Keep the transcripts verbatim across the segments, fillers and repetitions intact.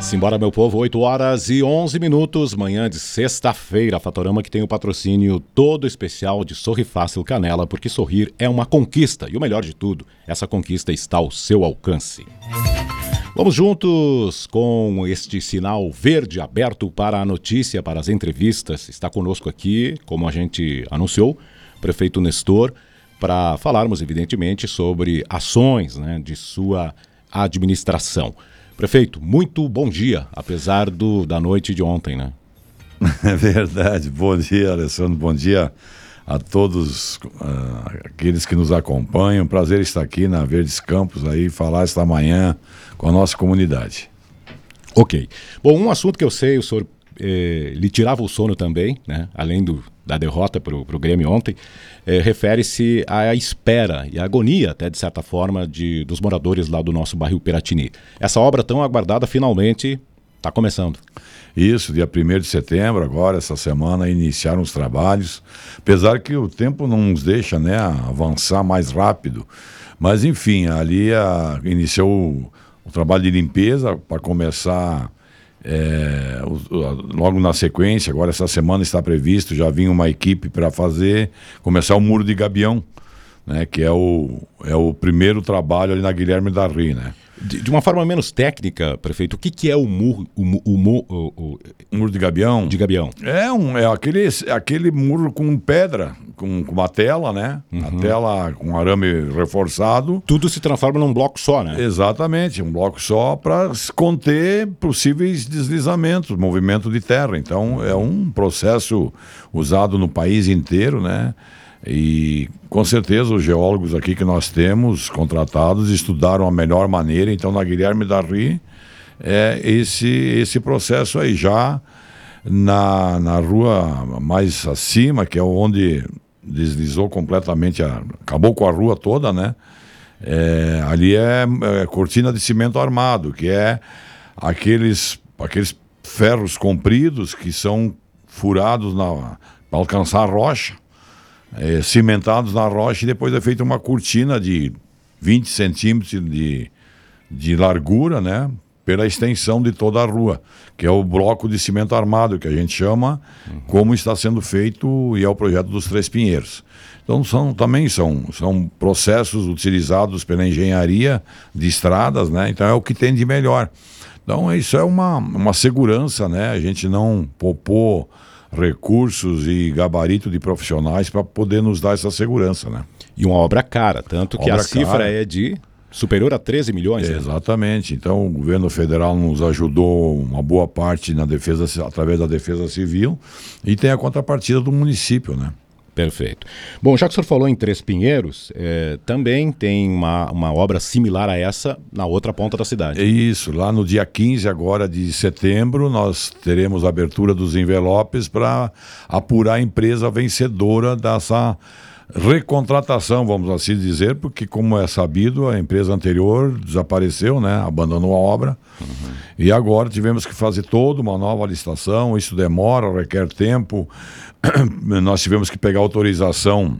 Simbora, meu povo, oito horas e onze minutos, manhã de sexta-feira. Fatorama que tem o patrocínio todo especial de Sorri Fácil Canela, porque sorrir é uma conquista. E o melhor de tudo, essa conquista está ao seu alcance. Vamos juntos com este sinal verde aberto para a notícia, para as entrevistas. Está conosco aqui, como a gente anunciou, o prefeito Nestor, para falarmos, evidentemente, sobre ações, né, de sua administração. Prefeito, muito bom dia, apesar do, da noite de ontem, né? É verdade. Bom dia, Alessandro. Bom dia a todos uh, aqueles que nos acompanham. Prazer estar aqui na Verdes Campos aí, falar esta manhã com a nossa comunidade. Ok. Bom, um assunto que eu sei, o senhor eh, lhe tirava o sono também, né? Além do, da derrota para o Grêmio ontem, eh, refere-se à espera e à agonia, até de certa forma, de, dos moradores lá do nosso bairro Piratini. Essa obra tão aguardada finalmente está começando. Isso, dia primeiro de setembro, agora, essa semana, iniciaram os trabalhos, apesar que o tempo não nos deixa, né, avançar mais rápido. Mas, enfim, ali a, iniciou o, o trabalho de limpeza para começar... É, logo na sequência, agora essa semana está previsto, já vinha uma equipe para fazer, começar o muro de gabião, né, que é o, é o primeiro trabalho ali na Guilherme Darry, né? De, de uma forma menos técnica, prefeito, o que, que é o muro, o, o, o, o, o muro de gabião? De gabião. É, um, é aquele, aquele muro com pedra, com, com uma tela, né? Uhum. A tela com arame reforçado. Tudo se transforma num bloco só, né? Exatamente, um bloco só para conter possíveis deslizamentos, movimento de terra. Então é um processo usado no país inteiro, né? E com certeza os geólogos aqui que nós temos contratados estudaram a melhor maneira. Então na Guilherme Darry é esse, esse processo aí. Já na, na rua mais acima, que é onde deslizou completamente, a, acabou com a rua toda, né? É, ali é, é cortina de cimento armado, que é aqueles, aqueles ferros compridos que são furados para alcançar a rocha. É, cimentados na rocha, e depois é feita uma cortina de vinte centímetros de, de largura, né, pela extensão de toda a rua, que é o bloco de cimento armado, que a gente chama, uhum. Como está sendo feito, e é o projeto dos Três Pinheiros. Então são, também são, são processos utilizados pela engenharia de estradas, né, então é o que tem de melhor. Então isso é uma, uma segurança, né, a gente não poupou recursos e gabarito de profissionais para poder nos dar essa segurança, né? E uma obra cara, tanto que obra a cifra cara. é de superior a treze milhões. É, exatamente. Então o governo federal nos ajudou uma boa parte na defesa, através da defesa civil, e tem a contrapartida do município, né? Perfeito. Bom, já que o senhor falou em Três Pinheiros, é, também tem uma, uma obra similar a essa na outra ponta da cidade. É isso, lá no dia quinze agora de setembro, nós teremos a abertura dos envelopes para apurar a empresa vencedora dessa recontratação, vamos assim dizer, porque, como é sabido, a empresa anterior desapareceu, né? Abandonou a obra, uhum. E agora tivemos que fazer toda uma nova licitação. Isso demora, requer tempo. Nós tivemos que pegar autorização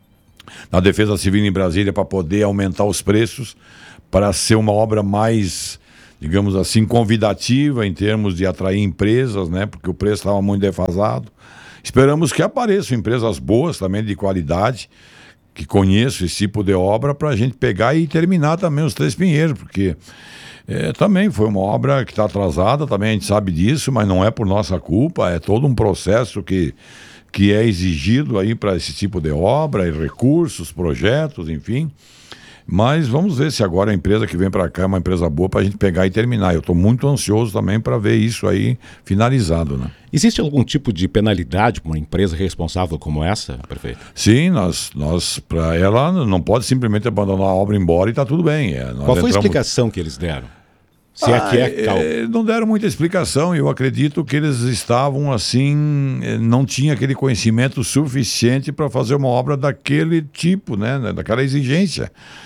na Defesa Civil em Brasília para poder aumentar os preços, para ser uma obra mais, digamos assim, convidativa em termos de atrair empresas, né? Porque o preço estava muito defasado. Esperamos que apareçam empresas boas também, de qualidade, que conheçam esse tipo de obra, para a gente pegar e terminar também os Três Pinheiros, porque é, também foi uma obra que está atrasada, também a gente sabe disso, mas não é por nossa culpa, é todo um processo que, que é exigido aí para esse tipo de obra, e recursos, projetos, enfim. Mas vamos ver se agora a empresa que vem para cá é uma empresa boa para a gente pegar e terminar. Eu estou muito ansioso também para ver isso aí finalizado, né? Existe algum tipo de penalidade para uma empresa responsável como essa, prefeito? Sim, nós, nós para ela não pode simplesmente abandonar a obra e ir embora e está tudo bem. É, Qual foi entramos... a explicação que eles deram? Se ah, é que é cal... é, não deram muita explicação. Eu acredito que eles estavam assim, não tinha aquele conhecimento suficiente para fazer uma obra daquele tipo, né, daquela exigência.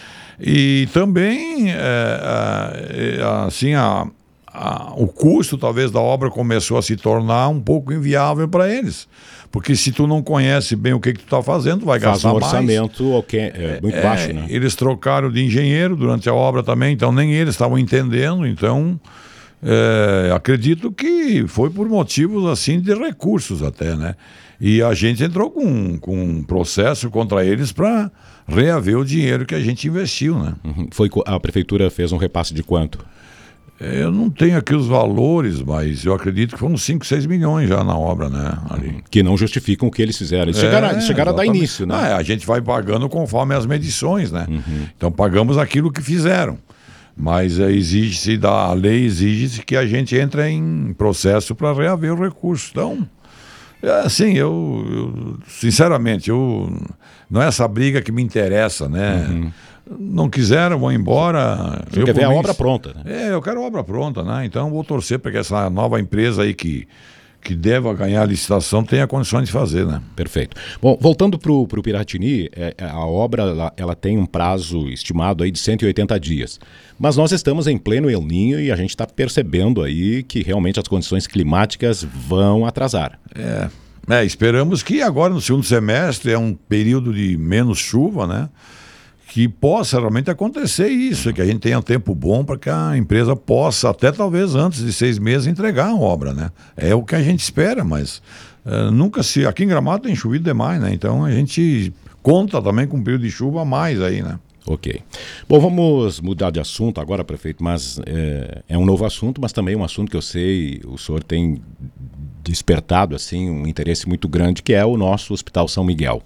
E também, é, assim, a, a, o custo talvez da obra começou a se tornar um pouco inviável para eles. Porque se tu não conhece bem o que, que tu está fazendo, vai Faz gastar um mais. orçamento okay, é, muito é, baixo, né? Eles trocaram de engenheiro durante a obra também, então nem eles estavam entendendo, então É, acredito que foi por motivos assim de recursos até, né? E a gente entrou com, com um processo contra eles para reaver o dinheiro que a gente investiu, né? Uhum. Foi, a prefeitura fez um repasse de quanto? Eu não tenho aqui os valores, mas eu acredito que foram cinco, seis milhões já na obra, né? Ali. Que não justificam o que eles fizeram. Eles É, chegaram, eles chegaram a dar início, né? Ah, é, a gente vai pagando conforme as medições, né? Uhum. Então pagamos aquilo que fizeram. Mas é, exige-se, da a lei exige-se que a gente entre em processo para reaver o recurso. Então, é, assim, eu, eu sinceramente, eu, não é essa briga que me interessa, né? Uhum. Não quiseram, vão embora. Você quer ver a obra pronta, né? É, eu quero a obra pronta, né? Então vou torcer para que essa nova empresa aí que, que deva ganhar a licitação tenha condições de fazer, né? Perfeito. Bom, voltando para o Piratini, é, a obra ela, ela tem um prazo estimado aí de cento e oitenta dias. Mas nós estamos em pleno El Niño e a gente está percebendo aí que realmente as condições climáticas vão atrasar. É, é, esperamos que agora no segundo semestre é um período de menos chuva, né? Que possa realmente acontecer isso, que a gente tenha tempo bom para que a empresa possa, até talvez antes de seis meses, entregar a obra, né? É o que a gente espera, mas uh, nunca se... Aqui em Gramado tem chovido demais, né? Então a gente conta também com um período de chuva a mais aí, né? Ok. Bom, vamos mudar de assunto agora, prefeito, mas é, é um novo assunto, mas também um assunto que eu sei o senhor tem despertado, assim, um interesse muito grande, que é o nosso Hospital São Miguel.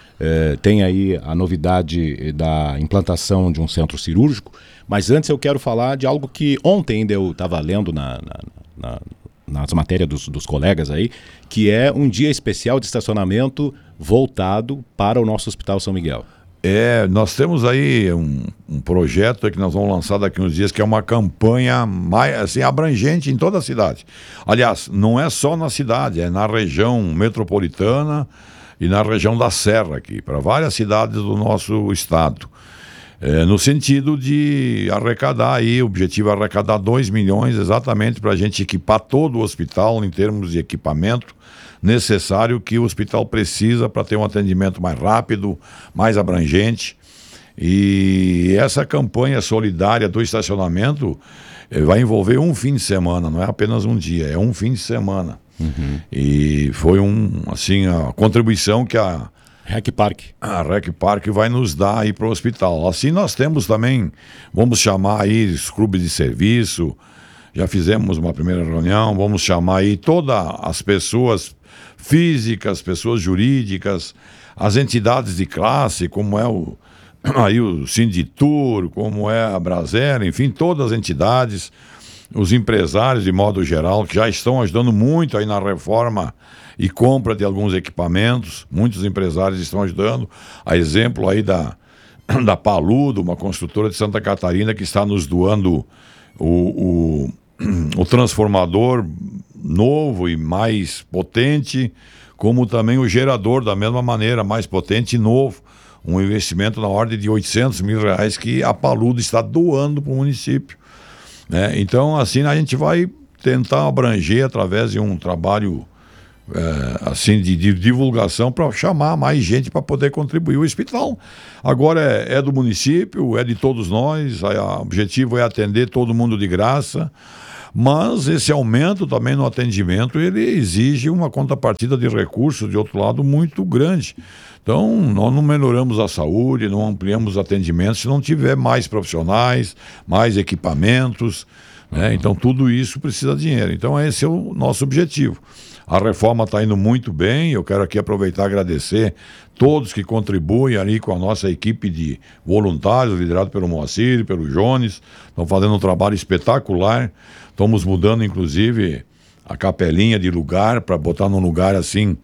É, tem aí a novidade da implantação de um centro cirúrgico, mas antes eu quero falar de algo que ontem ainda eu estava lendo na, na, na, nas matérias dos, dos colegas aí, que é um dia especial de estacionamento voltado para o nosso Hospital São Miguel. É, nós temos aí um, um projeto que nós vamos lançar daqui uns dias, que é uma campanha mais, assim, abrangente em toda a cidade. Aliás, não é só na cidade, é na região metropolitana e na região da Serra aqui, para várias cidades do nosso estado. É, no sentido de arrecadar aí, o objetivo é arrecadar dois milhões exatamente para a gente equipar todo o hospital em termos de equipamento necessário que o hospital precisa para ter um atendimento mais rápido, mais abrangente. E essa campanha solidária do estacionamento eh, vai envolver um fim de semana, não é apenas um dia, é um fim de semana. Uhum. E foi um, assim, a contribuição que a Rec Park. A Rec Park vai nos dar aí para o hospital. Assim nós temos também, vamos chamar aí os clubes de serviço, já fizemos uma primeira reunião, vamos chamar aí todas as pessoas físicas, pessoas jurídicas, as entidades de classe, como é o, aí o Sinditur, como é a Brasera, enfim, todas as entidades, os empresários de modo geral, que já estão ajudando muito aí na reforma e compra de alguns equipamentos, muitos empresários estão ajudando, a exemplo aí da, da Paludo, uma construtora de Santa Catarina que está nos doando o, o, o transformador novo e mais potente, como também o gerador da mesma maneira, mais potente e novo, um investimento na ordem de oitocentos mil reais que a Paludo está doando para o município, né? Então assim a gente vai tentar abranger através de um trabalho É, assim, de, de divulgação para chamar mais gente para poder contribuir. O hospital agora é, é do município, é de todos nós, o objetivo é atender todo mundo de graça, mas esse aumento também no atendimento, ele exige uma contrapartida de recursos, de outro lado, muito grande. Então, nós não melhoramos a saúde, não ampliamos os atendimentos se não tiver mais profissionais, mais equipamentos, né? Então, tudo isso precisa de dinheiro. Então, esse é o nosso objetivo. A reforma está indo muito bem, eu quero aqui aproveitar e agradecer todos que contribuem ali com a nossa equipe de voluntários, liderado pelo Moacir e pelo Jones, estão fazendo um trabalho espetacular, estamos mudando inclusive a capelinha de lugar para botar num lugar assim,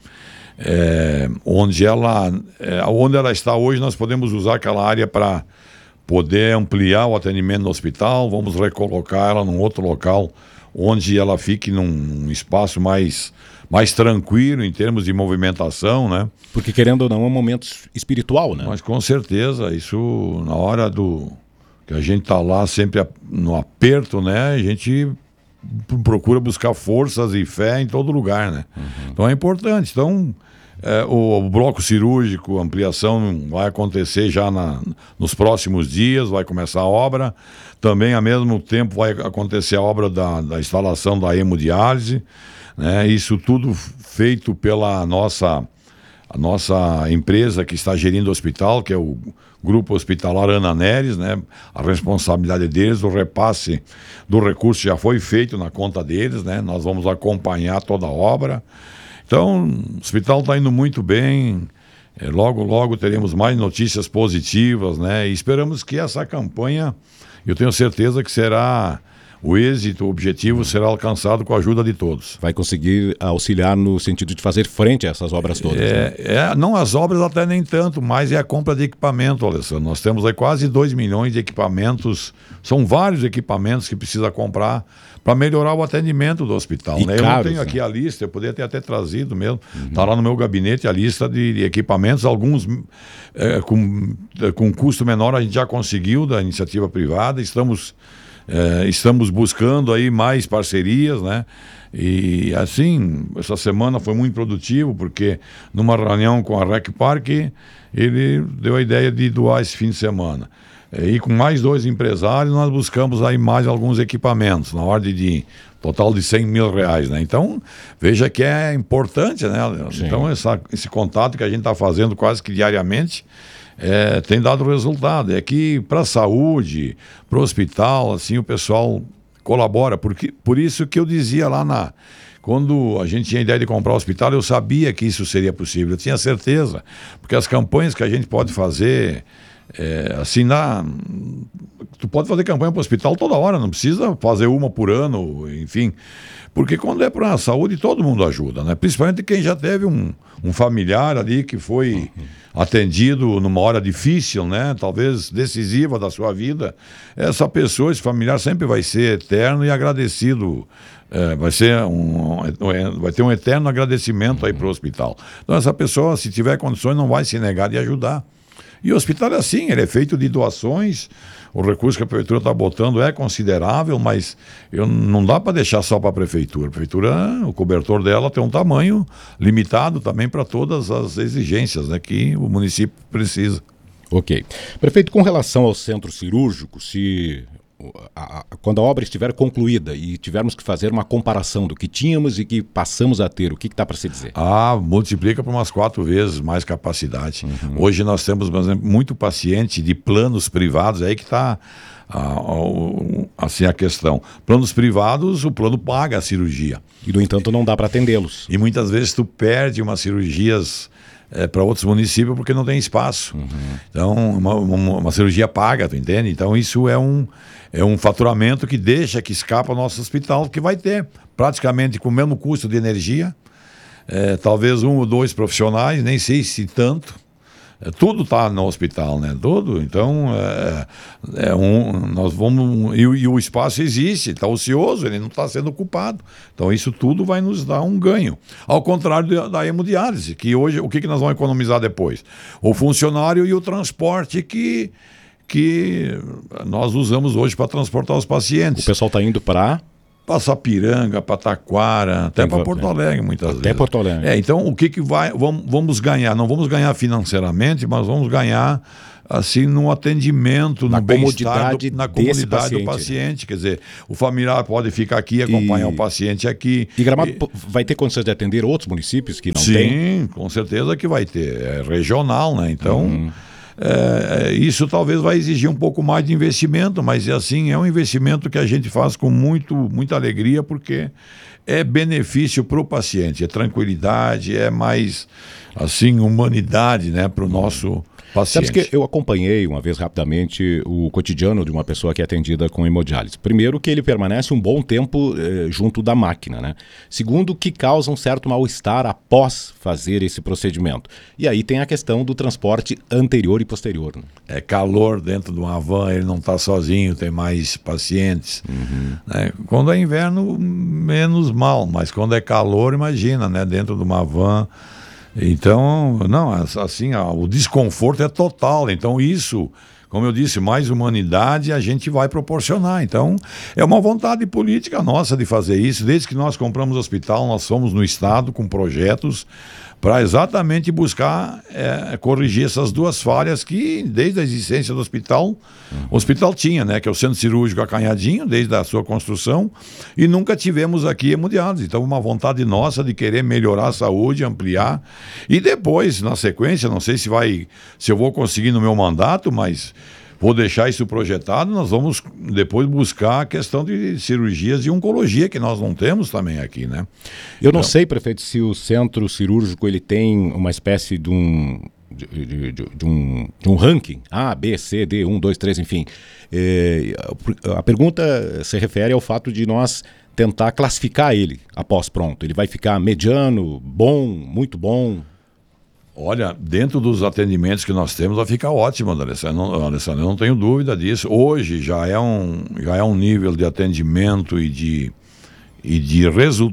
é, onde, ela, é, onde ela está hoje nós podemos usar aquela área para poder ampliar o atendimento no hospital, vamos recolocar ela num outro local, onde ela fique num espaço mais, mais tranquilo em termos de movimentação, né? Porque querendo ou não é um momento espiritual, né? Mas com certeza, isso na hora do que a gente tá lá sempre no aperto, né? A gente procura buscar forças e fé em todo lugar, né? Uhum. Então é importante. Então É, o, o bloco cirúrgico, a ampliação vai acontecer já na, nos próximos dias, vai começar a obra. Também, ao mesmo tempo, vai acontecer a obra da, da instalação da hemodiálise, né? Isso tudo feito pela nossa, a nossa empresa que está gerindo o hospital, que é o Grupo Hospitalar Ana Neres, né? A responsabilidade deles, o repasse do recurso já foi feito na conta deles, né? Nós vamos acompanhar toda a obra. Então, o hospital está indo muito bem, é, logo, logo teremos mais notícias positivas, né? E esperamos que essa campanha, eu tenho certeza que será, o êxito, o objetivo será alcançado com a ajuda de todos. Vai conseguir auxiliar no sentido de fazer frente a essas obras todas. É, né? é, não as obras até nem tanto, mas é a compra de equipamento, Alessandro. Nós temos aí quase dois milhões de equipamentos, são vários equipamentos que precisa comprar para melhorar o atendimento do hospital. E né? Eu caros, não tenho né? aqui a lista, eu poderia ter até trazido mesmo. Está lá no meu gabinete a lista de, de equipamentos, alguns é, com, com custo menor a gente já conseguiu da iniciativa privada, estamos, é, estamos buscando aí mais parcerias, né? E assim, essa semana foi muito produtivo, porque numa reunião com a Rec Park, ele deu a ideia de doar esse fim de semana. E com mais dois empresários, nós buscamos aí mais alguns equipamentos, na ordem de total de cem mil reais, né? Então, veja que é importante, né? Sim. Então, essa, esse contato que a gente está fazendo quase que diariamente é, tem dado resultado. É que para a saúde, para o hospital, assim, o pessoal colabora. Porque, por isso que eu dizia lá na... Quando a gente tinha a ideia de comprar o hospital, eu sabia que isso seria possível, eu tinha certeza. Porque as campanhas que a gente pode fazer... É, assim, na, tu pode fazer campanha para o hospital toda hora, não precisa fazer uma por ano, enfim. Porque quando é para a saúde, todo mundo ajuda, né? Principalmente quem já teve um, um familiar ali que foi atendido numa hora difícil, né? Talvez decisiva da sua vida. Essa pessoa, esse familiar sempre vai ser eterno e agradecido. É, vai ser um, vai ter um eterno agradecimento aí para o hospital. Então essa pessoa, se tiver condições, não vai se negar de ajudar. E o hospital é assim, ele é feito de doações, o recurso que a prefeitura está botando é considerável, mas eu, não dá para deixar só para a prefeitura. A prefeitura, o cobertor dela tem um tamanho limitado também para todas as exigências, né, que o município precisa. Ok. Prefeito, com relação ao centro cirúrgico, se... A, a, quando a obra estiver concluída e tivermos que fazer uma comparação do que tínhamos e que passamos a ter, o que está para se dizer? Ah, multiplica por umas quatro vezes mais capacidade. Uhum. Hoje nós temos, por exemplo, muito paciente de planos privados, aí que está assim a questão. Planos privados, o plano paga a cirurgia. E, no entanto, não dá para atendê-los. E muitas vezes tu perde umas cirurgias... É, para outros municípios porque não tem espaço. Uhum. Então, uma, uma, uma cirurgia paga, tu entende? Então, isso é um, é um faturamento que deixa, que escapa ao nosso hospital, que vai ter praticamente com o mesmo custo de energia, é, talvez um ou dois profissionais, nem sei se tanto. É, tudo está no hospital, né? Tudo. Então, é, é um, nós vamos... E, e o espaço existe, está ocioso, ele não está sendo ocupado. Então, isso tudo vai nos dar um ganho. Ao contrário da, da hemodiálise, que hoje, o que, que nós vamos economizar depois? O funcionário e o transporte que, que nós usamos hoje para transportar os pacientes. O pessoal está indo para... para Sapiranga, para Taquara, até para Porto Alegre, muitas até vezes. Até Porto Alegre. É, então, o que, que vai, vamos, vamos ganhar? Não vamos ganhar financeiramente, mas vamos ganhar assim no atendimento, na no bem-estar, comodidade, do, na comodidade paciente. do paciente. Quer dizer, o familiar pode ficar aqui e acompanhar e... o paciente aqui. E Gramado e... vai ter condições de atender outros municípios que não Sim, têm? Sim, com certeza que vai ter. É regional, né? Então... Uhum. É, isso talvez vai exigir um pouco mais de investimento, mas assim, é um investimento que a gente faz com muito, muita alegria, porque é benefício para o paciente, é tranquilidade, é mais assim, humanidade, né, para o nosso paciente. Sabe que eu acompanhei uma vez rapidamente o cotidiano de uma pessoa que é atendida com hemodiálise. Primeiro, que ele permanece um bom tempo eh, junto da máquina, né? Segundo, que causa um certo mal-estar após fazer esse procedimento. E aí tem a questão do transporte anterior e posterior, né? É calor dentro de uma van, ele não está sozinho, tem mais pacientes. Uhum. Né? Quando é inverno, menos mal, mas quando é calor, imagina, né? Dentro de uma van... Então, não, assim, o desconforto é total. Então, isso, como eu disse, mais humanidade a gente vai proporcionar. Então, é uma vontade política nossa de fazer isso. Desde que nós compramos o hospital, nós fomos no Estado com projetos para exatamente buscar é, corrigir essas duas falhas que, desde a existência do hospital, uhum. o hospital tinha, né? Que é o Centro Cirúrgico Acanhadinho, desde a sua construção, e nunca tivemos aqui hemodiálise. Então, uma vontade nossa de querer melhorar a saúde, ampliar, e depois, na sequência, não sei se vai, se eu vou conseguir no meu mandato, mas vou deixar isso projetado, nós vamos depois buscar a questão de cirurgias de oncologia, que nós não temos também aqui, né? Eu não então, sei, prefeito, se o centro cirúrgico ele tem uma espécie de um, de, de, de, de um, de um ranking, A, B, C, D, um, dois, três, enfim. É, a pergunta se refere ao fato de nós tentar classificar ele após pronto. Ele vai ficar mediano, bom, muito bom? Olha, dentro dos atendimentos que nós temos, vai ficar ótimo, Alessandro. Alessandro, eu não tenho dúvida disso. Hoje já é um, já é um nível de atendimento e de, e de resu,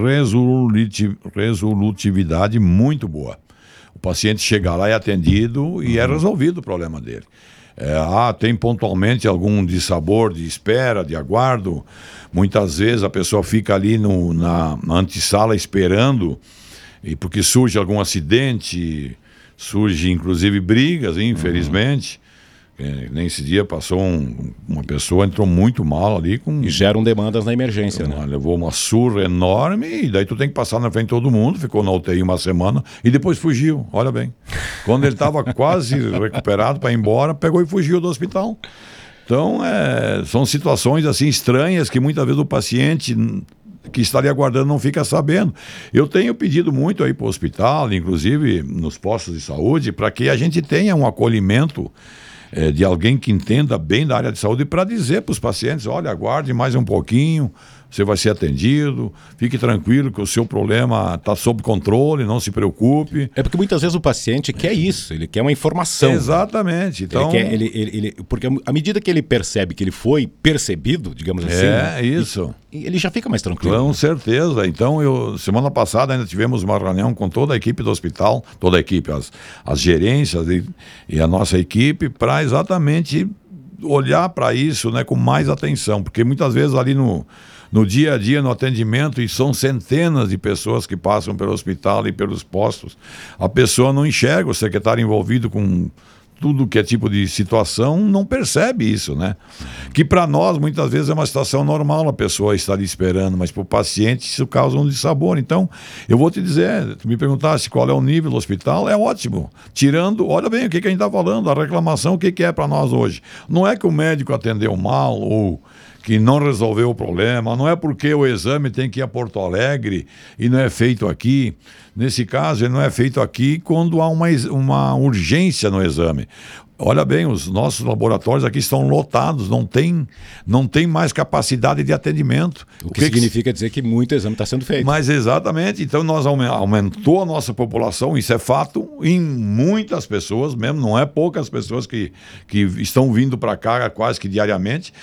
resoluti, resolutividade muito boa. O paciente chega lá, é atendido e é resolvido o problema dele. É, ah, tem pontualmente algum dissabor de espera, de aguardo. Muitas vezes a pessoa fica ali no, na, na antessala esperando, e porque surge algum acidente, surge inclusive brigas, infelizmente. Uhum. Nesse dia passou um, uma pessoa, entrou muito mal ali. Com, e geram demandas na emergência, uma, né? Levou uma surra enorme e daí tu tem que passar na frente de todo mundo, ficou na U T I uma semana e depois fugiu, olha bem. Quando ele estava quase recuperado para ir embora, pegou e fugiu do hospital. Então, é, são situações assim estranhas que muitas vezes o paciente que estaria aguardando não fica sabendo. Eu tenho pedido muito aí para o hospital, inclusive nos postos de saúde, para que a gente tenha um acolhimento é, de alguém que entenda bem da área de saúde para dizer para os pacientes, olha, aguarde mais um pouquinho, você vai ser atendido, fique tranquilo que o seu problema está sob controle, não se preocupe. É porque muitas vezes o paciente quer isso, ele quer uma informação. Exatamente. Então, ele quer, ele, ele, ele, porque à medida que ele percebe que ele foi percebido, digamos assim... É, né, isso. Ele já fica mais tranquilo. Com certeza. Então, eu, semana passada ainda tivemos uma reunião com toda a equipe do hospital, toda a equipe, as, as gerências e, e a nossa equipe, para exatamente olhar para isso, né, com mais atenção, porque muitas vezes ali no... No dia a dia, no atendimento, e são centenas de pessoas que passam pelo hospital e pelos postos, a pessoa não enxerga, o secretário envolvido com tudo que é tipo de situação, não percebe isso, né? Que para nós, muitas vezes, é uma situação normal, a pessoa está ali esperando, mas para o paciente isso causa um dissabor. Então, eu vou te dizer, tu me perguntasse qual é o nível do hospital, é ótimo. Tirando, olha bem o que, que a gente está falando, a reclamação, o que, que é para nós hoje. Não é que o médico atendeu mal ou que não resolveu o problema, não é porque o exame tem que ir a Porto Alegre e não é feito aqui. Nesse caso, ele não é feito aqui quando há uma, uma urgência no exame. Olha bem, os nossos laboratórios aqui estão lotados, não tem, não tem mais capacidade de atendimento. O que, o que significa que... dizer que muito exame está sendo feito. Mas exatamente, então nós aumentou a nossa população, isso é fato, em muitas pessoas mesmo, não é poucas pessoas que, que estão vindo para cá quase que diariamente.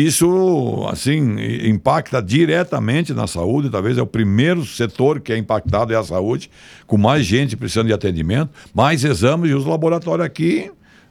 Isso, assim, impacta diretamente na saúde, talvez é o primeiro setor que é impactado, é a saúde, com mais gente precisando de atendimento, mais exames, e os laboratórios aqui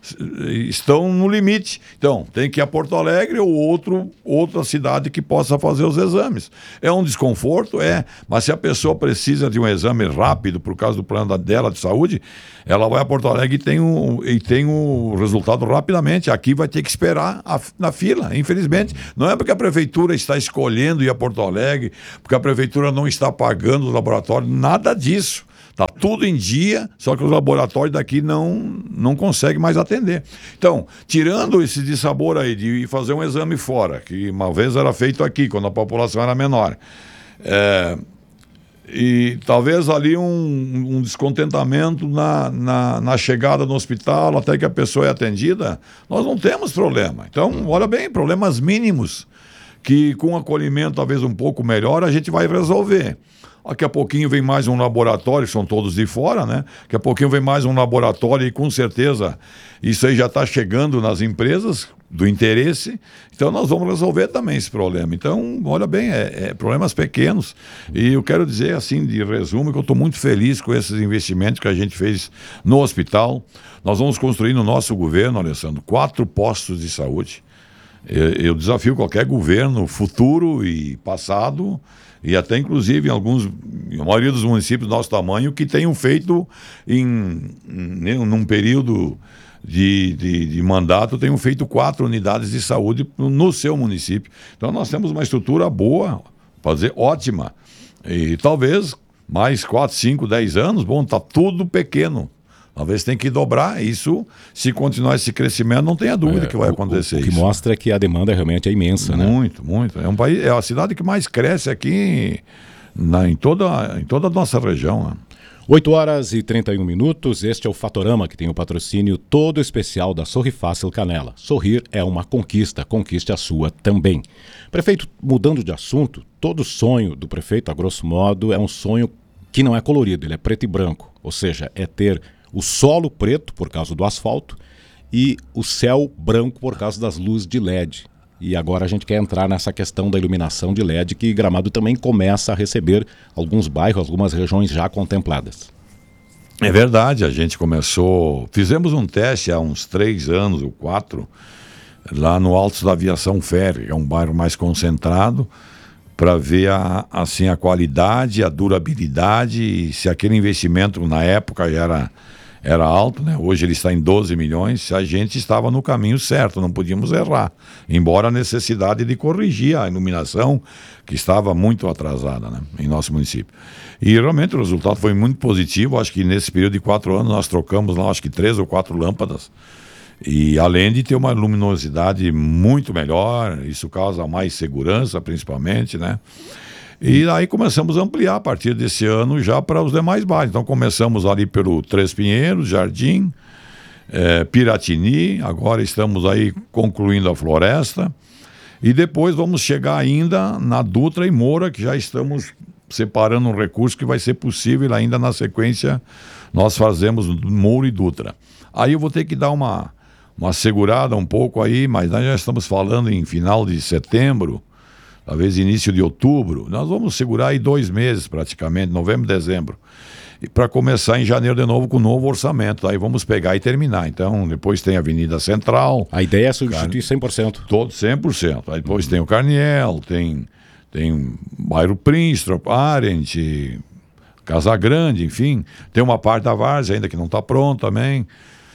estão no limite. Então, tem que ir a Porto Alegre ou outro, outra cidade que possa fazer os exames. É um desconforto? É. Mas se a pessoa precisa de um exame rápido por causa do plano dela de saúde, ela vai a Porto Alegre e tem o, e tem o resultado rapidamente. Aqui vai ter que esperar a, na fila, infelizmente. Não é porque a prefeitura está escolhendo ir a Porto Alegre, porque a prefeitura não está pagando os laboratórios, nada disso. Está tudo em dia, só que os laboratórios daqui não, não conseguem mais atender. Então, tirando esse dissabor aí de fazer um exame fora, que uma vez era feito aqui, quando a população era menor, é, e talvez ali um, um descontentamento na, na, na chegada no hospital, até que a pessoa é atendida, nós não temos problema. Então, olha bem, problemas mínimos, que com acolhimento talvez um pouco melhor, a gente vai resolver. Daqui a pouquinho vem mais um laboratório, são todos de fora, né? Daqui a pouquinho vem mais um laboratório e com certeza isso aí já está chegando nas empresas do interesse. Então nós vamos resolver também esse problema. Então, olha bem, é, é problemas pequenos. E eu quero dizer assim, de resumo, que eu estou muito feliz com esses investimentos que a gente fez no hospital. Nós vamos construir no nosso governo, Alessandro, quatro postos de saúde. Eu, eu desafio qualquer governo futuro e passado, e até inclusive em alguns, a maioria dos municípios do nosso tamanho, que tenham feito em, em num período de, de, de mandato, tenham feito quatro unidades de saúde no seu município. Então nós temos uma estrutura boa, para dizer ótima, e talvez mais quatro, cinco, dez anos, bom, está tudo pequeno. Talvez tenha que dobrar isso. Se continuar esse crescimento, não tenha dúvida é, que vai acontecer o, o isso. O que mostra que a demanda realmente é imensa, né? Muito, muito. É um país, é a cidade que mais cresce aqui na, em, toda, em toda a nossa região. Né? oito horas e trinta e um minutos, este é o Fatorama, que tem o patrocínio todo especial da Sorri Fácil Canela. Sorrir é uma conquista, conquiste a sua também. Prefeito, mudando de assunto, todo sonho do prefeito, a grosso modo, é um sonho que não é colorido, ele é preto e branco. Ou seja, é ter o solo preto por causa do asfalto e o céu branco por causa das luzes de L E D. E agora a gente quer entrar nessa questão da iluminação de L E D, que Gramado também começa a receber alguns bairros, algumas regiões já contempladas. É verdade, a gente começou... Fizemos um teste há uns três anos ou quatro, lá no Alto da Aviação Ferry, que é um bairro mais concentrado, para ver a, assim, a qualidade, a durabilidade, e se aquele investimento na época era... era alto, né? Hoje ele está em doze milhões, a gente estava no caminho certo, não podíamos errar, embora a necessidade de corrigir a iluminação, que estava muito atrasada, né, em nosso município. E realmente o resultado foi muito positivo. Acho que nesse período de quatro anos nós trocamos lá, acho que três ou quatro lâmpadas, e além de ter uma luminosidade muito melhor, isso causa mais segurança principalmente, né? E aí começamos a ampliar a partir desse ano já para os demais bairros. Então começamos ali pelo Três Pinheiros, Jardim, é, Piratini, agora estamos aí concluindo a Floresta. E depois vamos chegar ainda na Dutra e Moura, que já estamos separando um recurso que vai ser possível ainda na sequência. Nós fazemos Moura e Dutra. Aí eu vou ter que dar uma, uma segurada um pouco aí, mas nós já estamos falando em final de setembro, talvez início de outubro. Nós vamos segurar aí dois meses praticamente, novembro, dezembro, e para começar em janeiro de novo com o novo orçamento. Aí vamos pegar e terminar. Então depois tem a Avenida Central. A ideia é substituir cem por cento. Todo cem por cento. Aí depois uhum. tem o Carniel, tem, tem bairro Prinstrop, Arendt, Casa Grande, enfim. Tem uma parte da Várzea ainda que não está pronta também.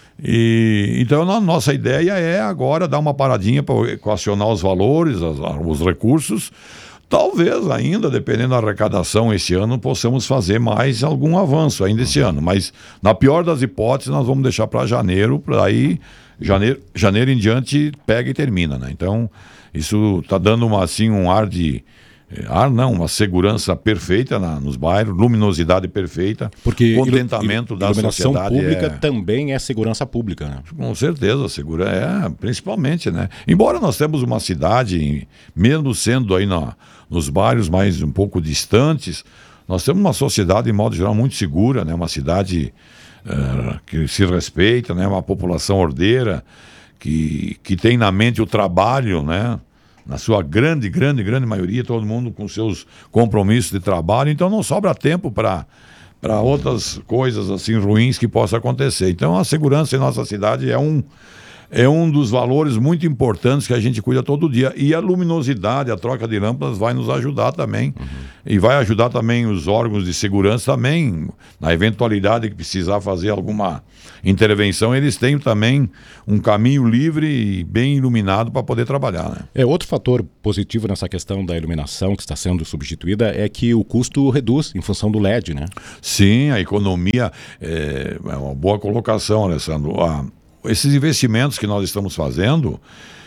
E, então a nossa ideia é agora dar uma paradinha para equacionar os valores, as, os recursos. Talvez ainda, dependendo da arrecadação esse ano, possamos fazer mais algum avanço ainda esse ano. Mas na pior das hipóteses, nós vamos deixar para janeiro, para aí janeiro, janeiro em diante pega e termina, né? Então isso está dando uma, assim, um ar de... ar não, uma segurança perfeita na, nos bairros, luminosidade perfeita, porque contentamento ilu, da iluminação sociedade. Pública é... também é segurança pública, né? Com certeza, segura, é, principalmente, né? Embora nós temos uma cidade, mesmo sendo aí na, nos bairros mais um pouco distantes, nós temos uma sociedade, de modo geral, muito segura, né? Uma cidade uh, que se respeita, né? Uma população ordeira, que, que tem na mente o trabalho, né? Na sua grande, grande, grande maioria, todo mundo com seus compromissos de trabalho, então não sobra tempo para para outras coisas assim ruins que possam acontecer. Então a segurança em nossa cidade é um, é um dos valores muito importantes que a gente cuida todo dia. E a luminosidade, a troca de lâmpadas vai nos ajudar também. Uhum. E vai ajudar também os órgãos de segurança também, na eventualidade que precisar fazer alguma intervenção, eles têm também um caminho livre e bem iluminado para poder trabalhar, né? É, outro fator positivo nessa questão da iluminação que está sendo substituída é que o custo reduz em função do L E D, né? Sim, a economia é, é uma boa colocação, Alessandro. Ah, esses investimentos que nós estamos fazendo,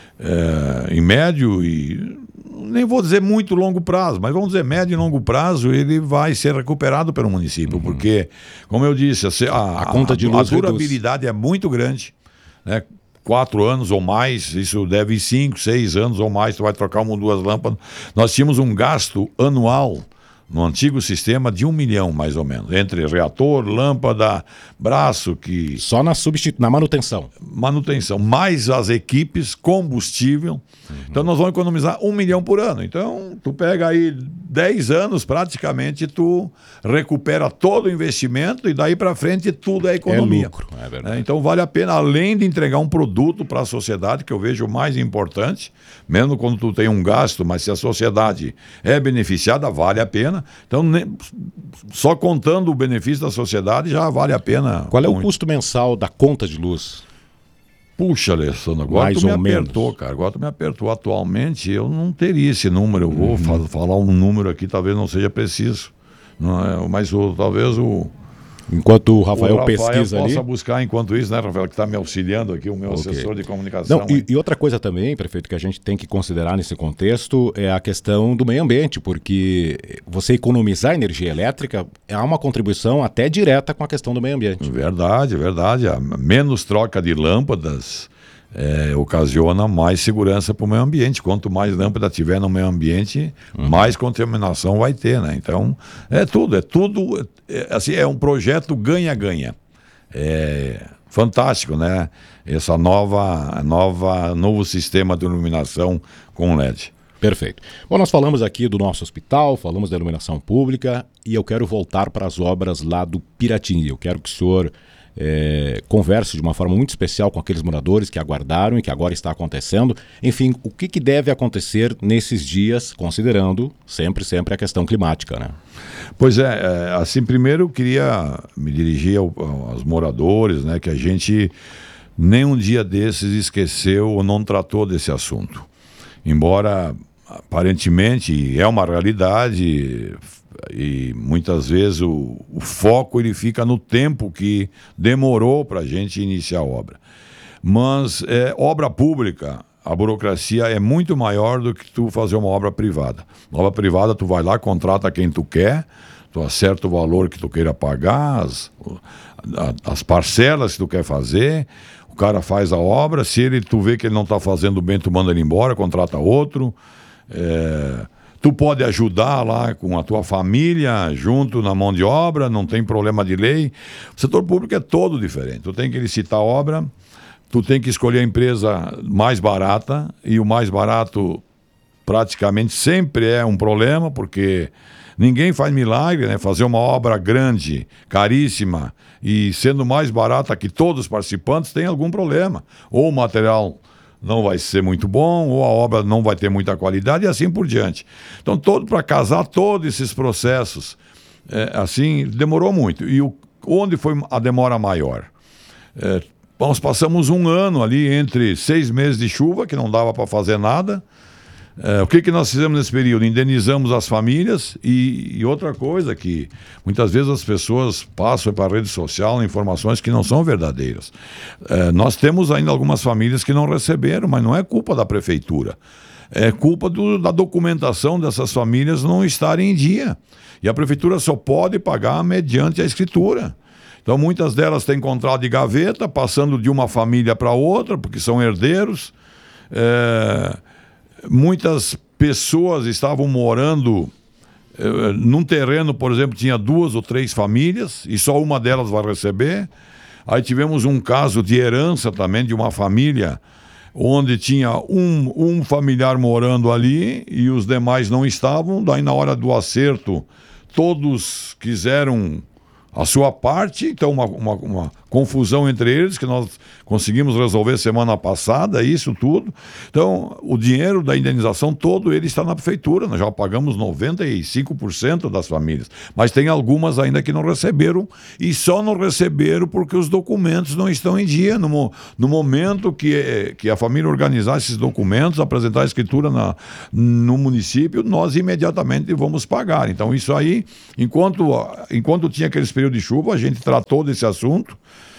é, em médio e nem vou dizer muito longo prazo, mas vamos dizer médio e longo prazo, ele vai ser recuperado pelo município, uhum. porque, como eu disse, a, a, a conta de luz, a durabilidade reduz. É muito grande, né? Quatro anos ou mais, isso deve ir cinco, seis anos ou mais, tu vai trocar uma ou duas lâmpadas. Nós tínhamos um gasto anual no antigo sistema de um milhão, mais ou menos, entre reator, lâmpada, braço, que... Só na, substitu... na manutenção. Manutenção, mais as equipes, combustível. Uhum. Então nós vamos economizar um milhão por ano. Então, tu pega aí dez anos praticamente tu recupera todo o investimento e daí para frente tudo é economia. É lucro, é verdade. É, então vale a pena, além de entregar um produto para a sociedade, que eu vejo o mais importante, mesmo quando tu tem um gasto, mas se a sociedade é beneficiada, vale a pena. Então, nem, só contando o benefício da sociedade já vale a pena. Qual é muito. o custo mensal da conta de luz? Puxa, Alessandro, agora Mais tu me ou apertou, menos. cara. Agora tu me apertou. Atualmente eu não teria esse número. Eu vou Uhum. fa- falar um número aqui, talvez não seja preciso. Não é, mas o, talvez o, Enquanto o Rafael, o Rafael pesquisa possa ali. buscar enquanto isso, né, Rafael, que está me auxiliando aqui, o meu Ok. assessor de comunicação. Não, e, e outra coisa também, prefeito, que a gente tem que considerar nesse contexto é a questão do meio ambiente, porque você economizar energia elétrica é uma contribuição até direta com a questão do meio ambiente. Verdade, verdade. A menos troca de lâmpadas é, ocasiona mais segurança para o meio ambiente. Quanto mais lâmpada tiver no meio ambiente, uhum. mais contaminação vai ter, né? Então, é tudo, é tudo, é, assim, é um projeto ganha-ganha. É fantástico, né? Essa nova, nova, novo sistema de iluminação com L E D. Perfeito. Bom, nós falamos aqui do nosso hospital, falamos da iluminação pública e eu quero voltar para as obras lá do Piratini. Eu quero que o senhor é, converse de uma forma muito especial com aqueles moradores que aguardaram e que agora está acontecendo. Enfim, o que, que deve acontecer nesses dias, considerando sempre, sempre a questão climática, né? Pois é, assim, primeiro eu queria me dirigir ao, aos moradores, né, que a gente nem um dia desses esqueceu ou não tratou desse assunto. Embora aparentemente é uma realidade e muitas vezes o, o foco ele fica no tempo que demorou para a gente iniciar a obra. Mas é, obra pública, a burocracia é muito maior do que tu fazer uma obra privada. Na obra privada tu vai lá, contrata quem tu quer, tu acerta o valor que tu queira pagar, as, as parcelas que tu quer fazer, o cara faz a obra, se ele, tu vê que ele não está fazendo bem, tu manda ele embora, contrata outro. É, tu pode ajudar lá com a tua família junto na mão de obra, não tem problema de lei. O setor público é todo diferente. Tu tem que licitar a obra, tu tem que escolher a empresa mais barata, e o mais barato praticamente sempre é um problema, porque ninguém faz milagre, né? Fazer uma obra grande, caríssima, e sendo mais barata que todos os participantes, tem algum problema. Ou o material não vai ser muito bom, ou a obra não vai ter muita qualidade, e assim por diante. Então, todo para casar todos esses processos, é, assim, demorou muito. E o, onde foi a demora maior? É, nós passamos um ano ali entre seis meses de chuva, que não dava para fazer nada. É, o que, que nós fizemos nesse período? Indenizamos as famílias e, e outra coisa que muitas vezes as pessoas passam para a rede social informações que não são verdadeiras. É, nós temos ainda algumas famílias que não receberam, mas não é culpa da prefeitura. É culpa do, da documentação dessas famílias não estarem em dia. E a prefeitura só pode pagar mediante a escritura. Então muitas delas têm contrato de gaveta, passando de uma família para outra, porque são herdeiros. É... Muitas pessoas estavam morando eh, num terreno, por exemplo, tinha duas ou três famílias e só uma delas vai receber. Aí tivemos um caso de herança também de uma família onde tinha um, um familiar morando ali e os demais não estavam. Daí na hora do acerto todos quiseram a sua parte, então uma, uma, uma confusão entre eles que nós conseguimos resolver semana passada, isso tudo. Então, o dinheiro da indenização todo ele está na prefeitura, nós já pagamos noventa e cinco por cento das famílias, mas tem algumas ainda que não receberam e só não receberam porque os documentos não estão em dia. No, no momento que, que a família organizar esses documentos, apresentar a escritura na, no município, nós imediatamente vamos pagar. Então, isso aí, enquanto, enquanto tinha aqueles período de chuva, a gente tratou desse assunto,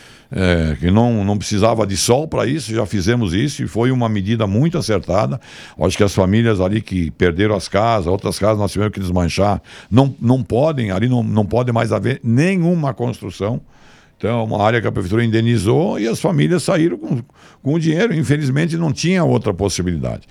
é, que não, não precisava de sol para isso, já fizemos isso e foi uma medida muito acertada. Acho que as famílias ali que perderam as casas, outras casas nós tivemos que desmanchar, não, não podem, ali não, não pode mais haver nenhuma construção. Então é uma área que a prefeitura indenizou e as famílias saíram com, com o dinheiro, infelizmente não tinha outra possibilidade.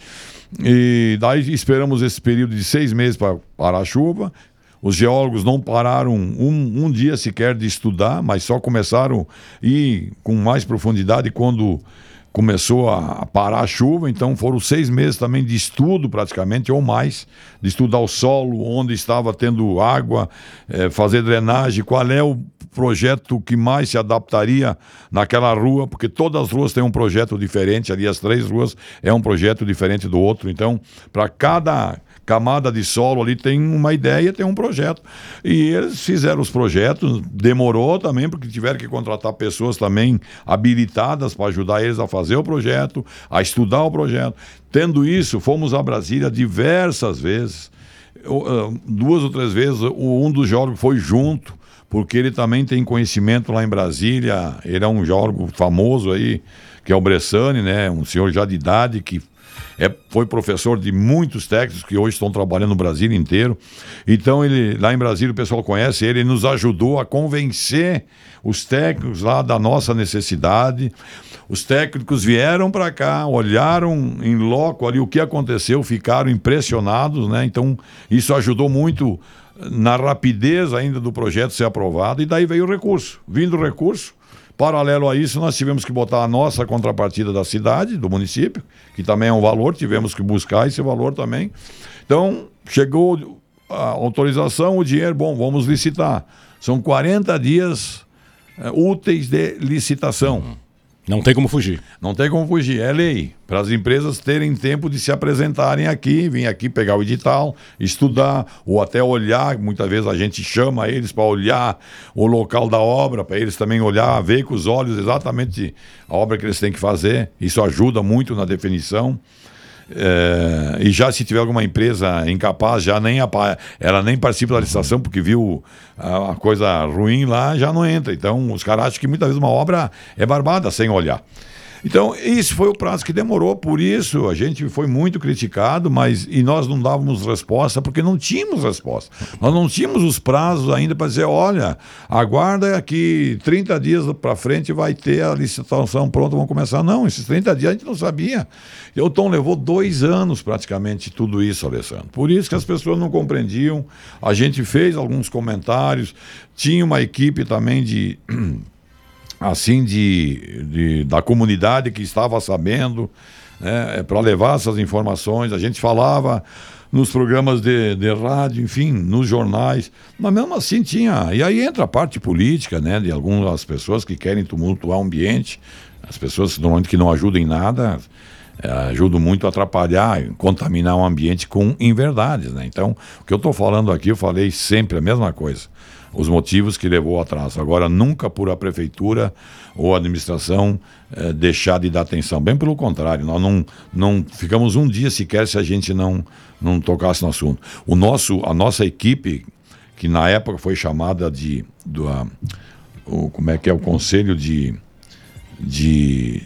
E daí esperamos esse período de seis meses para parar a chuva. Os geólogos não pararam um, um dia sequer de estudar, mas só começaram a ir com mais profundidade quando começou a parar a chuva, então foram seis meses também de estudo praticamente, ou mais, de estudar o solo, onde estava tendo água, eh, fazer drenagem, qual é o projeto que mais se adaptaria naquela rua, porque todas as ruas têm um projeto diferente, ali as três ruas é um projeto diferente do outro, então para cada camada de solo ali tem uma ideia, tem um projeto. E eles fizeram os projetos, demorou também, porque tiveram que contratar pessoas também habilitadas para ajudar eles a fazer o projeto, a estudar o projeto. Tendo isso, fomos a Brasília diversas vezes, duas ou três vezes, um dos geólogos foi junto, porque ele também tem conhecimento lá em Brasília, ele é um geólogo famoso aí, que é o Bressani, né? Um senhor já de idade que É, foi professor de muitos técnicos que hoje estão trabalhando no Brasil inteiro. Então, ele, lá em Brasília, o pessoal conhece ele, ele nos ajudou a convencer os técnicos lá da nossa necessidade. Os técnicos vieram para cá, olharam em loco ali o que aconteceu, ficaram impressionados, né? Então, isso ajudou muito na rapidez ainda do projeto ser aprovado. E daí veio o recurso. Vindo o recurso, paralelo a isso, nós tivemos que botar a nossa contrapartida da cidade, do município, que também é um valor, tivemos que buscar esse valor também. Então, chegou a autorização, o dinheiro, bom, vamos licitar. São quarenta dias é, úteis de licitação. Não tem como fugir. Não tem como fugir, é lei. Para as empresas terem tempo de se apresentarem aqui, vir aqui pegar o edital, estudar, ou até olhar. Muitas vezes a gente chama eles para olhar o local da obra, para eles também olhar, ver com os olhos exatamente a obra que eles têm que fazer. Isso ajuda muito na definição. É, e já se tiver alguma empresa incapaz, já nem ela nem participa da licitação porque viu a, a coisa ruim lá, já não entra. Então os caras acham que muitas vezes uma obra é barbada sem olhar. Então, esse foi o prazo que demorou, por isso a gente foi muito criticado, mas e nós não dávamos resposta porque não tínhamos resposta. Nós não tínhamos os prazos ainda para dizer, olha, aguarda que trinta dias para frente vai ter a licitação pronta, vamos começar. Não, esses trinta dias a gente não sabia. E o Tom levou dois anos praticamente tudo isso, Alessandro. Por isso que as pessoas não compreendiam. A gente fez alguns comentários, tinha uma equipe também de... assim, de, de, da comunidade que estava sabendo, né, para levar essas informações. A gente falava nos programas de, de rádio, enfim, nos jornais, mas mesmo assim tinha... E aí entra a parte política, né, de algumas pessoas que querem tumultuar o ambiente, as pessoas normalmente que não ajudam em nada, é, ajudam muito a atrapalhar, contaminar o ambiente com inverdades, né? Então, o que eu estou falando aqui, eu falei sempre a mesma coisa. Os motivos que levou ao atraso. Agora, nunca por a prefeitura ou a administração eh, deixar de dar atenção. Bem pelo contrário, nós não, não ficamos um dia sequer se a gente não, não tocasse no assunto. O nosso, a nossa equipe, que na época foi chamada de... Do, a, o, como é que é? O Conselho de... de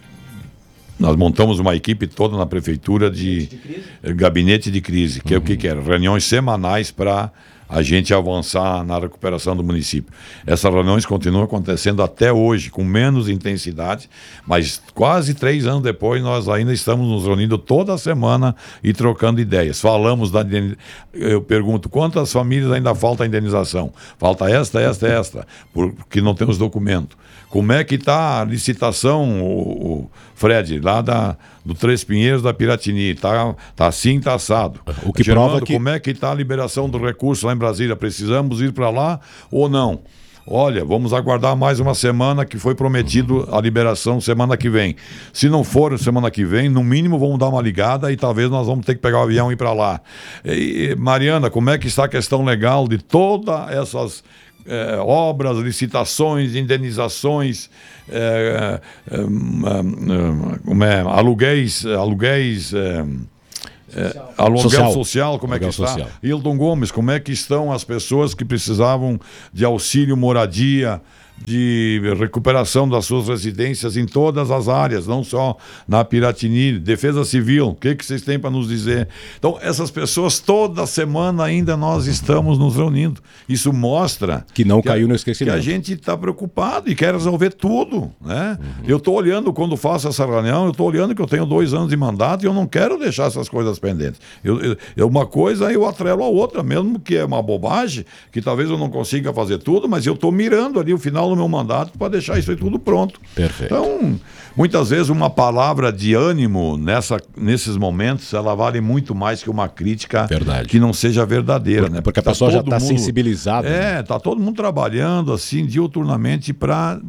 nós montamos uma equipe toda na prefeitura de... Gabinete de crise, gabinete de crise que uhum. é o que, que era? Reuniões semanais para... a gente avançar na recuperação do município. Essas reuniões continuam acontecendo até hoje, com menos intensidade, mas quase três anos depois nós ainda estamos nos reunindo toda semana e trocando ideias. Falamos da... Eu pergunto, quantas famílias ainda falta a indenização? Falta esta, esta, esta, porque não temos documento. Como é que está a licitação, o, o Fred, lá da, do Três Pinheiros da Piratini? Está tá assim, está assado. O que Germando, prova que... como é que está a liberação do recurso lá em Brasília? Precisamos ir para lá ou não? Olha, vamos aguardar mais uma semana que foi prometido a liberação semana que vem. Se não for semana que vem, no mínimo vamos dar uma ligada e talvez nós vamos ter que pegar o avião e ir para lá. E, Mariana, como é que está a questão legal de todas essas... É, obras, licitações, indenizações, é, é, é, como é, aluguéis, aluguéis é, é, aluguel social, social como aluguel é que está? Social. Hilton Gomes, como é que estão as pessoas que precisavam de auxílio moradia, de recuperação das suas residências em todas as áreas, não só na Piratini, Defesa Civil, o que, que vocês têm para nos dizer? Então, essas pessoas, toda semana ainda nós estamos nos reunindo. Isso mostra... Que não que caiu a, no esquecimento. Que a gente está preocupado e quer resolver tudo, né? Uhum. Eu estou olhando, quando faço essa reunião, eu estou olhando que eu tenho dois anos de mandato e eu não quero deixar essas coisas pendentes. Eu, eu, uma coisa eu atrelo a outra, mesmo que é uma bobagem, que talvez eu não consiga fazer tudo, mas eu estou mirando ali o final o meu mandato para deixar isso aí tudo pronto. Perfeito. Então, muitas vezes uma palavra de ânimo nessa, nesses momentos, ela vale muito mais que uma crítica Verdade. que não seja verdadeira. Porque, né? porque a tá pessoa já todo está mundo- sensibilizada. né? É, tá todo mundo trabalhando assim diuturnamente para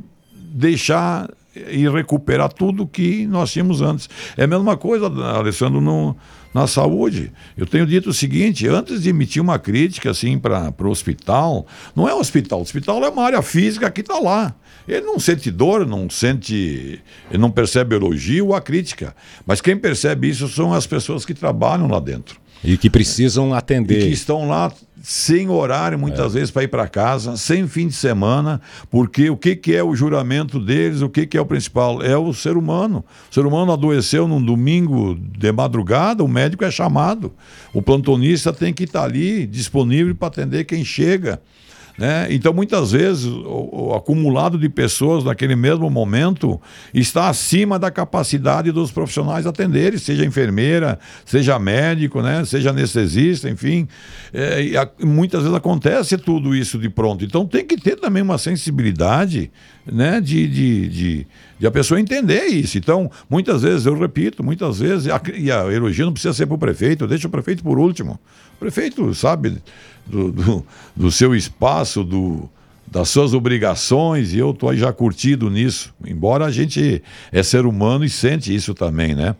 deixar e recuperar tudo que nós tínhamos antes. É a mesma coisa, Alessandro, no, na saúde. Eu tenho dito o seguinte: antes de emitir uma crítica assim para o hospital, não é um hospital, o hospital é uma área física que está lá. Ele não sente dor, não sente, ele não percebe elogio ou a crítica. Mas quem percebe isso são as pessoas que trabalham lá dentro. E que precisam E atender. que estão lá sem horário, muitas vezes, para ir para casa, sem fim de semana, porque o que, que é o juramento deles, o que, que é o principal? É o ser humano. O ser humano adoeceu num domingo de madrugada, o médico é chamado. O plantonista tem que estar ali, disponível para atender quem chega. Né? Então, muitas vezes, o, o acumulado de pessoas naquele mesmo momento está acima da capacidade dos profissionais atenderem, seja enfermeira, seja médico, né? Seja anestesista, enfim. É, e a, muitas vezes acontece tudo isso de pronto. Então, tem que ter também uma sensibilidade, né? de, de, de, de a pessoa entender isso. Então, muitas vezes, eu repito, muitas vezes, a, e a elogio não precisa ser para o prefeito, deixa o prefeito por último. O prefeito sabe do, do, do seu espaço, do, das suas obrigações, e eu estou já curtido nisso, embora a gente é ser humano e sente isso também, né?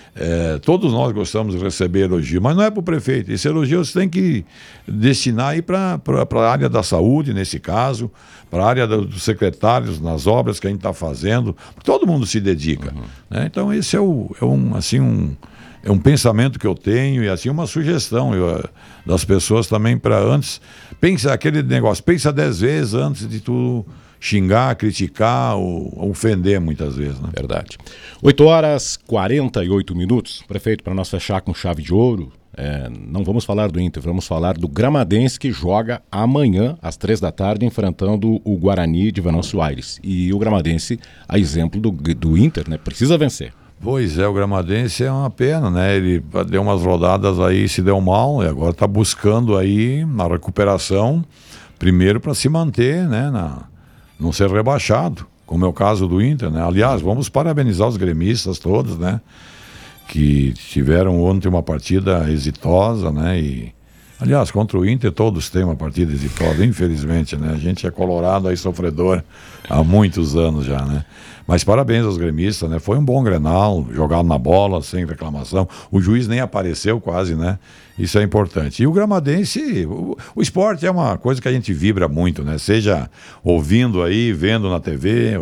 É, todos nós gostamos de receber elogio, mas não é para o prefeito. Esse elogio você tem que destinar aí para a área da saúde, nesse caso, para a área do, dos secretários, nas obras que a gente está fazendo. Todo mundo se dedica. Uhum. Né? Então esse é, o, é um, assim, um, é um pensamento que eu tenho e assim uma sugestão eu, das pessoas também para antes. Pensa aquele negócio, pensa dez vezes antes de tu xingar, criticar ou ofender muitas vezes. Né? Verdade. oito horas e quarenta e oito minutos. Prefeito, para nós fechar com chave de ouro, é, não vamos falar do Inter, vamos falar do Gramadense, que joga amanhã, às três da tarde, enfrentando o Guarani de Venâncio Aires. E o Gramadense, a exemplo do, do Inter, né, precisa vencer. Pois é, o Gramadense é uma pena, né? Ele deu umas rodadas aí, se deu mal, e agora está buscando aí na recuperação, primeiro para se manter, né? Na, não ser rebaixado, como é o caso do Inter, né? Aliás, vamos parabenizar os gremistas todos, né? Que tiveram ontem uma partida exitosa, né? E, aliás, contra o Inter todos têm uma partida exitosa, infelizmente, né? A gente é colorado aí, sofredor, há muitos anos já, né? Mas parabéns aos gremistas, né? Foi um bom Grenal, jogado na bola, sem reclamação. O juiz nem apareceu quase, né? Isso é importante. E o Gramadense, o, o esporte é uma coisa que a gente vibra muito, né? Seja ouvindo aí, vendo na T V,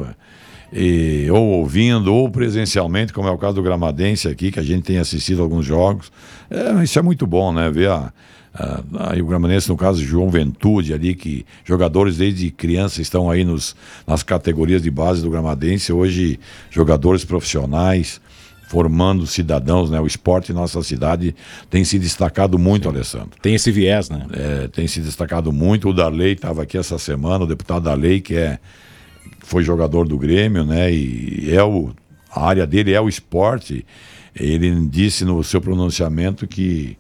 e, ou ouvindo, ou presencialmente, como é o caso do Gramadense aqui, que a gente tem assistido alguns jogos. É, isso é muito bom, né? Ver a... Aí o Gramadense, no caso, João Ventude ali, que jogadores desde criança estão aí nos, nas categorias de base do Gramadense, hoje jogadores profissionais, formando cidadãos, né? O esporte em nossa cidade tem se destacado muito, Sim. Alessandro. Tem esse viés, né? É, tem se destacado muito. O Darley estava aqui essa semana, o deputado Darley, que é, foi jogador do Grêmio, né? E é o, a área dele é o esporte. Ele disse no seu pronunciamento que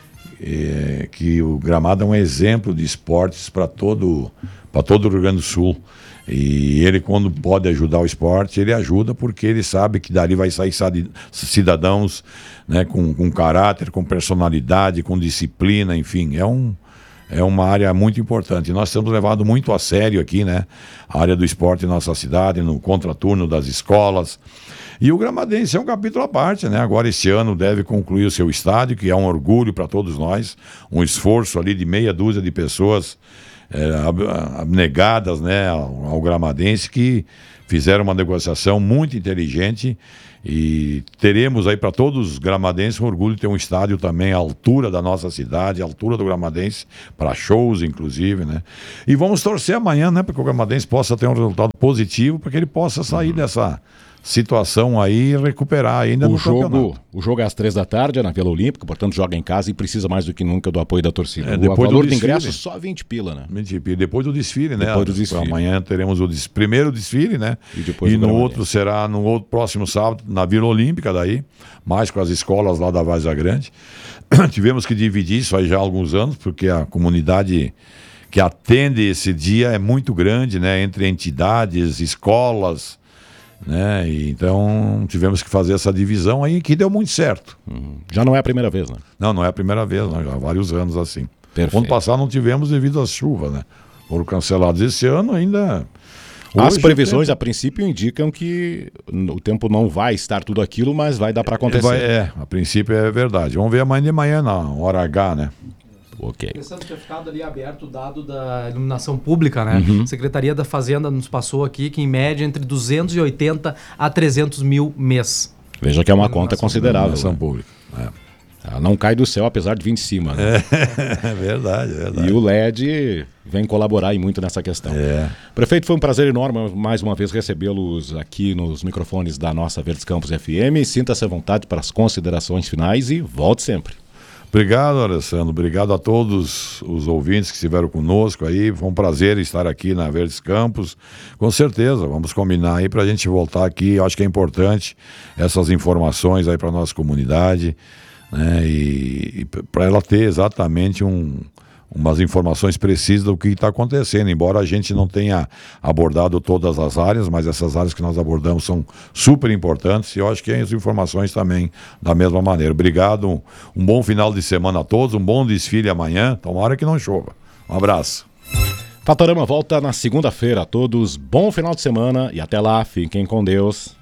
É, que o Gramado é um exemplo de esportes para todo, para todo o Rio Grande do Sul. E ele, quando pode ajudar o esporte, ele ajuda porque ele sabe que dali vai sair cidadãos, né, com, com caráter, com personalidade, com disciplina, enfim. É, um, é uma área muito importante. Nós temos levado muito a sério aqui, né, a área do esporte em nossa cidade, no contraturno das escolas. E o Gramadense é um capítulo à parte, né? Agora esse ano deve concluir o seu estádio, que é um orgulho para todos nós, um esforço ali de meia dúzia de pessoas é, abnegadas, né, ao, ao Gramadense, que fizeram uma negociação muito inteligente e teremos aí para todos os gramadenses um orgulho de ter um estádio também à altura da nossa cidade, à altura do Gramadense, para shows inclusive, né? E vamos torcer amanhã, né, para que o Gramadense possa ter um resultado positivo, para que ele possa sair uhum. dessa situação aí e recuperar ainda o no jogo, campeonato. O jogo é às três da tarde, é na Vila Olímpica, portanto joga em casa e precisa mais do que nunca do apoio da torcida. É, o depois valor do de desfile, ingresso só vinte pila, né? vinte pila. Depois do desfile, né? Depois do desfile. Amanhã teremos o des... primeiro desfile, né? E, depois e no outro será no outro próximo sábado, na Vila Olímpica daí, mais com as escolas lá da Várzea Grande. Tivemos que dividir isso aí já há alguns anos, porque a comunidade que atende esse dia é muito grande, né? Entre entidades, escolas, né? E então tivemos que fazer essa divisão aí que deu muito certo. Uhum. Já não é a primeira vez, né? Não, não é a primeira vez, não, já há vários anos assim. Perfeito. Ano passado não tivemos devido às chuvas, né? Foram cancelados. Esse ano ainda... As Hoje previsões, tempo... a princípio, indicam que o tempo não vai estar tudo aquilo, mas vai dar para acontecer. Vai, é, a princípio é verdade. Vamos ver amanhã de manhã na hora H, né? Ok. Pensando que tinha ficado ali aberto o dado da iluminação pública, né? Uhum. A Secretaria da Fazenda nos passou aqui que, em média, entre duzentos e oitenta a trezentos mil mês. Veja que é uma conta considerável. Iluminação Né? pública. É. Ela não cai do céu, apesar de vir de cima. Né? É, é verdade, é verdade. E o L E D vem colaborar aí muito nessa questão. É. Prefeito, foi um prazer enorme mais uma vez recebê-los aqui nos microfones da nossa Verdes Campos F M. Sinta-se à vontade para as considerações finais e volte sempre. Obrigado, Alessandro. Obrigado a todos os ouvintes que estiveram conosco aí. Foi um prazer estar aqui na Verdes Campos. Com certeza, vamos combinar aí para a gente voltar aqui. Eu acho que é importante essas informações aí para a nossa comunidade, né? E, e para ela ter exatamente um, umas informações precisas do que está acontecendo, embora a gente não tenha abordado todas as áreas, mas essas áreas que nós abordamos são super importantes e eu acho que as informações também da mesma maneira. Obrigado, um, um bom final de semana a todos, um bom desfile amanhã, tomara que não chova. Um abraço. Fatorama volta na segunda-feira a todos, bom final de semana e até lá, fiquem com Deus.